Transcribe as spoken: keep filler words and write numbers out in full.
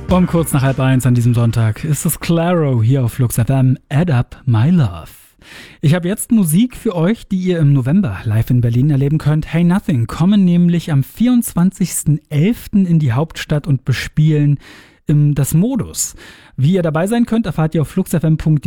Um kurz nach halb eins an diesem Sonntag ist es Claro hier auf Flux F M, Add Up My Love. Ich habe jetzt Musik für euch, die ihr im November live in Berlin erleben könnt. Hey Nothing kommen nämlich am vierundzwanzigsten elften in die Hauptstadt und bespielen im Das Modus. Wie ihr dabei sein könnt, erfahrt ihr auf fluxfm punkt de.